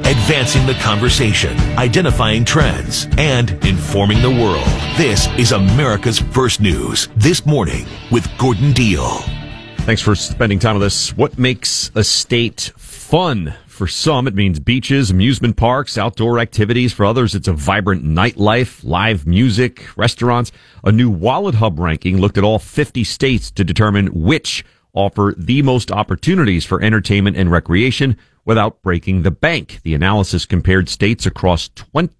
advancing the conversation, identifying trends, and informing the world. This is America's First News This Morning with Gordon Deal. Thanks for spending time with us. What makes a state fun? For some, it means beaches, amusement parks, outdoor activities. For others, it's a vibrant nightlife, live music, restaurants. A new WalletHub ranking looked at all 50 states to determine which offer the most opportunities for entertainment and recreation without breaking the bank. The analysis compared states across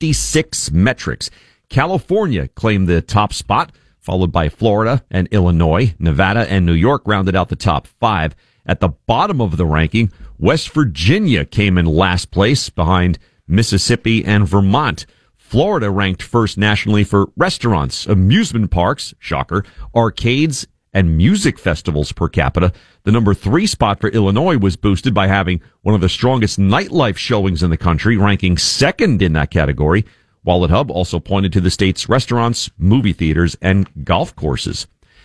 26 metrics. California claimed the top spot, followed by Florida and Illinois. Nevada and New York rounded out the top 5. At the bottom of the ranking, West Virginia came in last place behind Mississippi and Vermont. Florida ranked first nationally for restaurants, amusement parks, shocker, arcades, and music festivals per capita. The number 3 spot for Illinois was boosted by having one of the strongest nightlife showings in the country, ranking second in that category. WalletHub also pointed to the state's restaurants, movie theaters, and golf courses.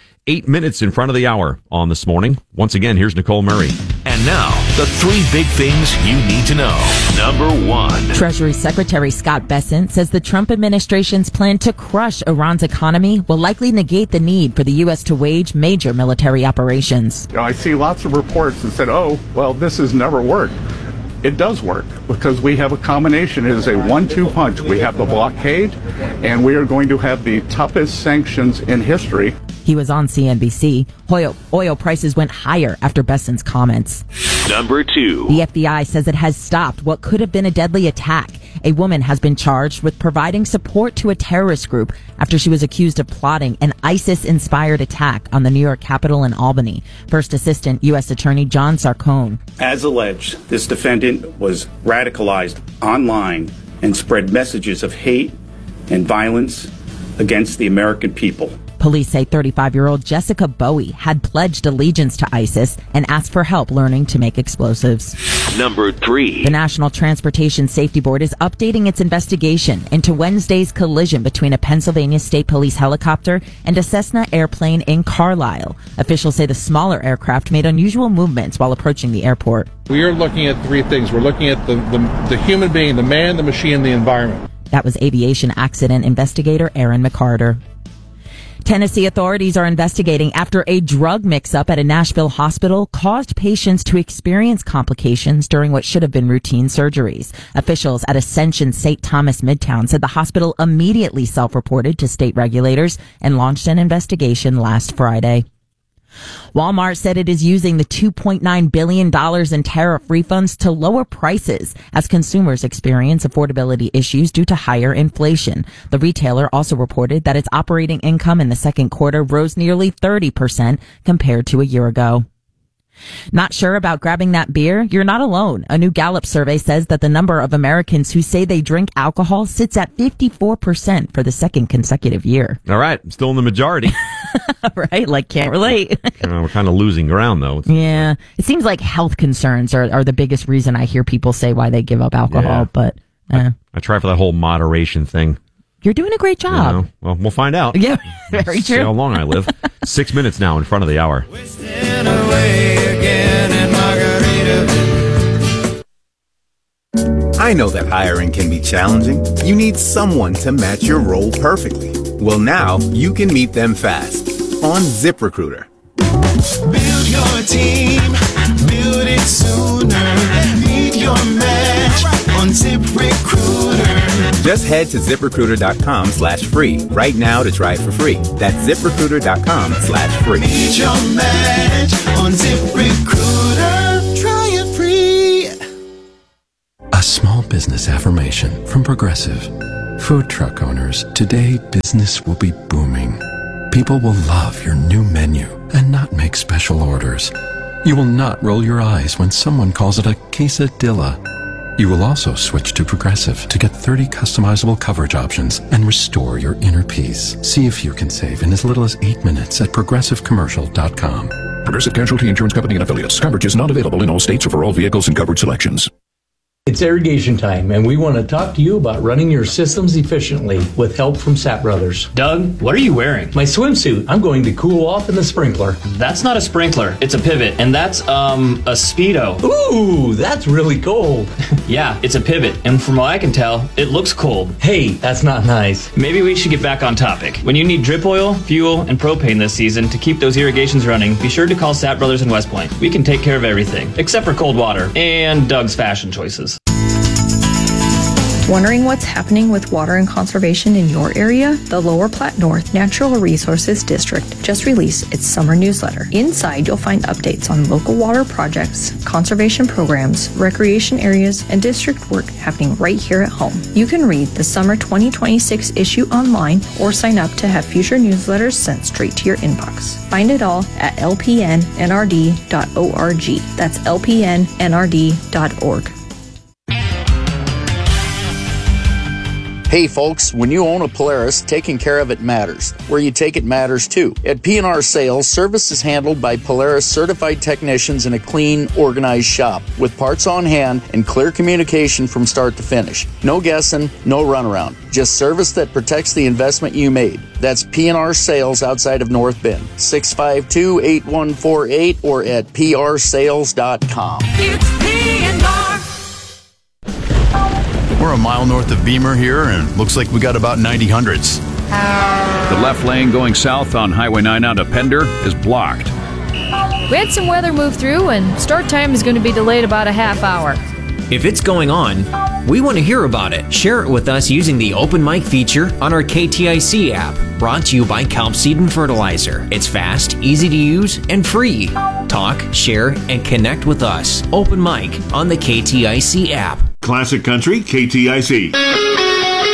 8 minutes in front of the hour on This Morning. Once again, here's Nicole Murray. And now, the 3 big things you need to know. Number 1. Treasury Secretary Scott Bessent says the Trump administration's plan to crush Iran's economy will likely negate the need for the U.S. to wage major military operations. I see lots of reports that said, oh, well, this has never worked. It does work because we have a combination. It is a 1-2 punch. We have the blockade, and we are going to have the toughest sanctions in history. He was on CNBC. Oil prices went higher after Bessent's comments. Number 2. The FBI says it has stopped what could have been a deadly attack. A woman has been charged with providing support to a terrorist group after she was accused of plotting an ISIS-inspired attack on the New York Capitol in Albany. First Assistant U.S. Attorney John Sarcone. As alleged, this defendant was radicalized online and spread messages of hate and violence against the American people. Police say 35-year-old Jessica Bowie had pledged allegiance to ISIS and asked for help learning to make explosives. Number 3. The National Transportation Safety Board is updating its investigation into Wednesday's collision between a Pennsylvania State Police helicopter and a Cessna airplane in Carlisle. Officials say the smaller aircraft made unusual movements while approaching the airport. We are looking at 3 things. We're looking at the human being, the man, the machine, the environment. That was aviation accident investigator Aaron McCarter. Tennessee authorities are investigating after a drug mix-up at a Nashville hospital caused patients to experience complications during what should have been routine surgeries. Officials at Ascension St. Thomas Midtown said the hospital immediately self-reported to state regulators and launched an investigation last Friday. Walmart said it is using the $2.9 billion in tariff refunds to lower prices as consumers experience affordability issues due to higher inflation. The retailer also reported that its operating income in the second quarter rose nearly 30% compared to a year ago. Not sure about grabbing that beer? You're not alone. A new Gallup survey says that the number of Americans who say they drink alcohol sits at 54% for the second consecutive year. All right. I'm still in the majority. Right? Like, can't relate. We're kind of losing ground, though. Yeah. It seems like health concerns are the biggest reason I hear people say why they give up alcohol, Yeah. but... I try for that whole moderation thing. You're doing a great job. You know? Well, we'll find out. Yeah, very See true. how long I live. 6 minutes now in front of the hour. I know that hiring can be challenging. You need someone to match your role perfectly. Well, now you can meet them fast on ZipRecruiter. Build your team, build it sooner. Meet your match on ZipRecruiter. Just head to ZipRecruiter.com/free right now to try it for free. That's ZipRecruiter.com/free. Meet your match on ZipRecruiter. Try it free. A small business affirmation from Progressive. Food truck owners, today business will be booming. People will love your new menu and not make special orders. You will not roll your eyes when someone calls it a quesadilla. You will also switch to Progressive to get 30 customizable coverage options and restore your inner peace. See if you can save in as little as 8 minutes at ProgressiveCommercial.com. Progressive Casualty Insurance Company and Affiliates. Coverage is not available in all states or for all vehicles and coverage selections. It's irrigation time, and we want to talk to you about running your systems efficiently with help from Sapp Brothers. Doug, what are you wearing? My swimsuit. I'm going to cool off in the sprinkler. That's not a sprinkler. It's a pivot, and that's, a Speedo. Ooh, that's really cold. Yeah, it's a pivot, and from what I can tell, it looks cold. Hey, that's not nice. Maybe we should get back on topic. When you need drip oil, fuel, and propane this season to keep those irrigations running, be sure to call Sapp Brothers in West Point. We can take care of everything, except for cold water and Doug's fashion choices. Wondering what's happening with water and conservation in your area? The Lower Platte North Natural Resources District just released its summer newsletter. Inside, you'll find updates on local water projects, conservation programs, recreation areas, and district work happening right here at home. You can read the summer 2026 issue online or sign up to have future newsletters sent straight to your inbox. Find it all at lpnnrd.org. That's lpnnrd.org. Hey folks, when you own a Polaris, taking care of it matters. Where you take it matters too. At P&R Sales, service is handled by Polaris certified technicians in a clean, organized shop with parts on hand and clear communication from start to finish. No guessing, no runaround. Just service that protects the investment you made. That's P&R Sales outside of North Bend. 652-8148 or at prsales.com. It's P&R. We're a mile north of Beamer here, and looks like we got about 90 hundredths. The left lane going south on Highway 9 out of Pender is blocked. We had some weather move through, and start time is going to be delayed about a half hour. If it's going on, we want to hear about it. Share it with us using the Open Mic feature on our KTIC app. Brought to you by Kelp Seed and Fertilizer. It's fast, easy to use, and free. Talk, share, and connect with us. Open Mic on the KTIC app. Classic Country, KTIC.